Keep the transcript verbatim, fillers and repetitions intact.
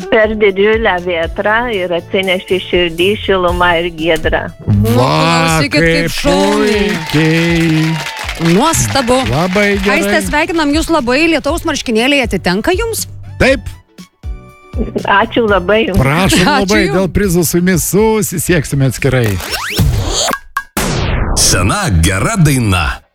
Per didžiulę vėtrą ir atsinešė širdį šilumą ir giedrą. Va, klausykit, kaip šauniai. puikiai. Nuostabu. Labai gerai. Aiste, sveikinam jūs labai, lietaus marškinėliai atitenka jums? Taip, Ačiū labai jums. prašom Ačiū labai, jum. dėl prizų su jumis susisieksime atskirai. Sena gera daina.